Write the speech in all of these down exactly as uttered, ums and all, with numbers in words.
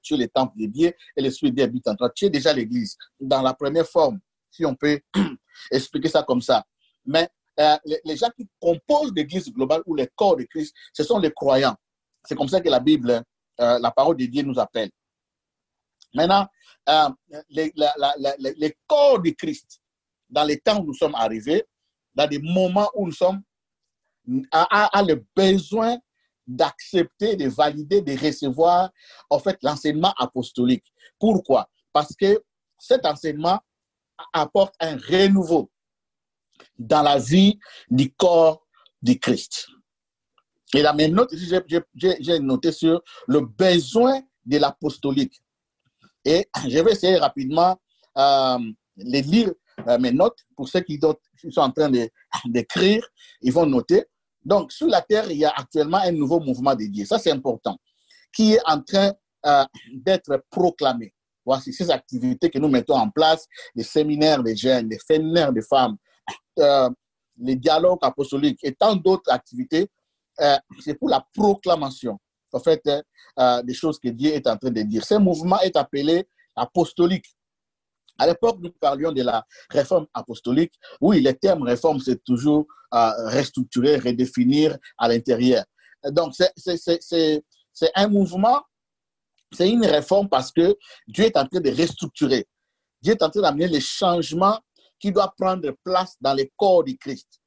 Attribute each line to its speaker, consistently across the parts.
Speaker 1: tu es le temple de Dieu et l'Esprit de Dieu habite en toi. Tu es déjà l'Église, dans la première forme, si on peut expliquer ça comme ça. Mais euh, les, les gens qui composent l'Église globale ou les corps de Christ, ce sont les croyants. C'est comme ça que la Bible, euh, la parole de Dieu nous appelle. Maintenant, euh, les, la, la, la, les corps de Christ, dans les temps où nous sommes arrivés, dans des moments où nous sommes, a, a, a le besoin d'accepter, de valider, de recevoir en fait l'enseignement apostolique. Pourquoi? Parce que cet enseignement apporte un renouveau dans la vie du corps du Christ. Et dans mes notes, j'ai noté sur le besoin de l'apostolique. Et je vais essayer rapidement euh, de lire euh, mes notes. Pour ceux qui, qui sont en train d'écrire, ils vont noter. Donc, sur la terre, il y a actuellement un nouveau mouvement de Dieu. Ça, c'est important. Qui est en train euh, d'être proclamé. Voici ces activités que nous mettons en place, les séminaires des jeunes, les séminaires des femmes, euh, les dialogues apostoliques et tant d'autres activités. Euh, c'est pour la proclamation, en fait, euh, des choses que Dieu est en train de dire. Ce mouvement est appelé apostolique. À l'époque, nous parlions de la réforme apostolique. Oui, le terme réforme, c'est toujours euh, restructurer, redéfinir à l'intérieur. Donc, c'est un mouvement, c'est une réforme parce que Dieu est en train de restructurer. Dieu est en train d'amener les changements qui doivent prendre place dans les corps du Christ.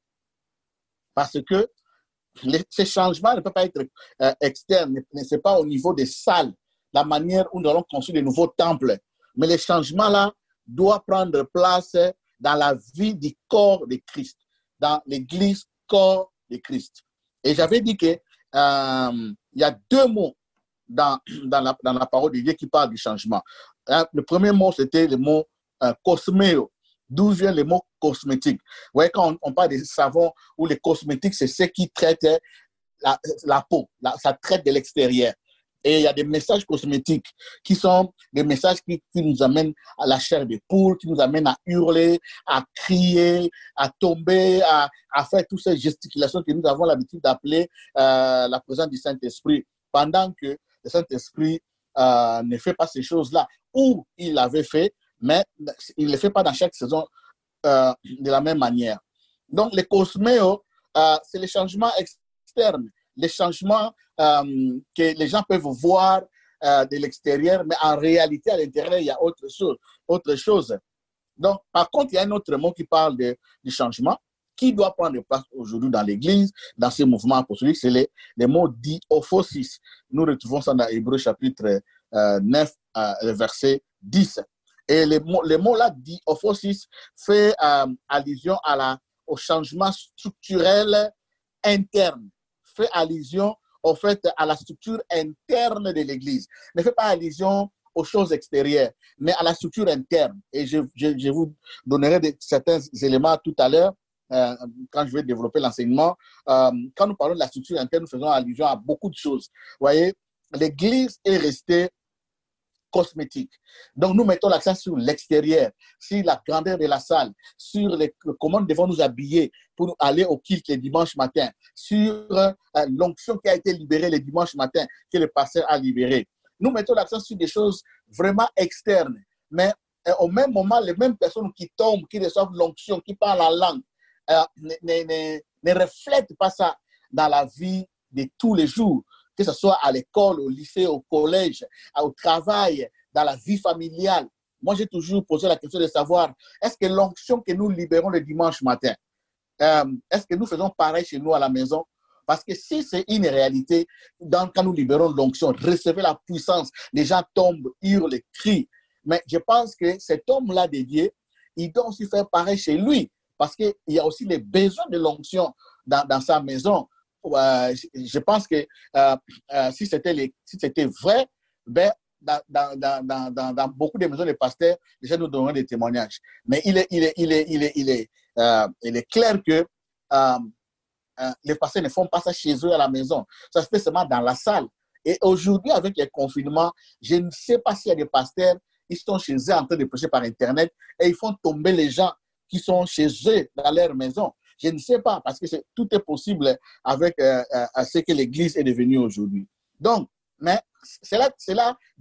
Speaker 1: Parce que les, ces changements ne peuvent pas être euh, externes, ce n'est pas au niveau des salles, la manière où nous allons construire de nouveaux temples. Mais les changements-là doivent prendre place dans la vie du corps de Christ, dans l'église corps de Christ. Et j'avais dit qu'il euh, y a deux mots dans, dans, la, dans la parole de Dieu qui parlent du changement. Hein, le premier mot, c'était le mot euh, cosméo, d'où vient le mot cosmétique. Vous voyez, quand on, on parle des savons ou les cosmétiques, c'est ce qui traite la, la peau, la, ça traite de l'extérieur. Et il y a des messages cosmétiques qui sont des messages qui, qui nous amènent à la chair de poule, qui nous amènent à hurler, à crier, à tomber, à, à faire toutes ces gesticulations que nous avons l'habitude d'appeler euh, la présence du Saint-Esprit, pendant que le Saint-Esprit euh, ne fait pas ces choses-là. Ou il l'avait fait, mais il ne le fait pas dans chaque saison euh, de la même manière. Donc, les cosméos, euh, c'est les changements externes, les changements euh, que les gens peuvent voir euh, de l'extérieur, mais en réalité, à l'intérieur, il y a autre chose, autre chose. Donc, par contre, il y a un autre mot qui parle de, du changement, qui doit prendre place aujourd'hui dans l'Église, dans ces mouvements apostoliques, c'est les, les mots diophosis. Nous retrouvons ça dans Hébreux chapitre euh, neuf, euh, verset dix. Et les mots, les mots là, diophosis, fait euh, allusion à la, au changement structurel interne, fait allusion au fait à la structure interne de l'Église. Ne fait pas allusion aux choses extérieures, mais à la structure interne. Et je, je, je vous donnerai de, certains éléments tout à l'heure, euh, quand je vais développer l'enseignement. Euh, quand nous parlons de la structure interne, nous faisons allusion à beaucoup de choses. Vous voyez, l'Église est restée cosmétique. Donc, nous mettons l'accent sur l'extérieur, sur la grandeur de la salle, sur les, comment nous devons nous habiller pour aller au culte le dimanche matin, sur euh, l'onction qui a été libérée le dimanche matin, que le pasteur a libéré. Nous mettons l'accent sur des choses vraiment externes, mais euh, au même moment, les mêmes personnes qui tombent, qui reçoivent l'onction, qui parlent la langue, euh, ne, ne, ne, ne reflètent pas ça dans la vie de tous les jours, que ce soit à l'école, au lycée, au collège, au travail, dans la vie familiale. Moi, j'ai toujours posé la question de savoir, est-ce que l'onction que nous libérons le dimanche matin, euh, est-ce que nous faisons pareil chez nous à la maison? Parce que si c'est une réalité, dans, quand nous libérons l'onction, recevez la puissance, les gens tombent, hurlent, crient. Mais je pense que cet homme-là dédié, il doit aussi faire pareil chez lui, parce qu'il y a aussi les besoins de l'onction dans, dans sa maison. Euh, je pense que euh, euh, si c'était si c'était vrai, ben, dans, dans, dans, dans, dans beaucoup de maisons de pasteurs, les gens nous donneront des témoignages. Mais il est, il est, il est, il est, il est, euh, il est clair que euh, euh, les pasteurs ne font pas ça chez eux à la maison. Ça se fait seulement dans la salle. Et aujourd'hui, avec les confinements, je ne sais pas s'il y a des pasteurs, ils sont chez eux en train de prêcher par Internet et ils font tomber les gens qui sont chez eux dans leur maison. Je ne sais pas, parce que est, tout est possible avec euh, euh, ce que l'Église est devenue aujourd'hui. Donc, mais c'est là, c'est là